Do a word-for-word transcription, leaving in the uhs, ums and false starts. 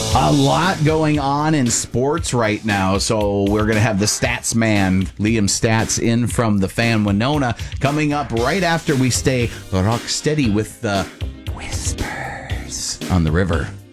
A lot going on in sports right now, so we're going to have the stats man, Liam Stats, in from the Fan Winona, coming up right after we stay rock steady with the Whispers on the River.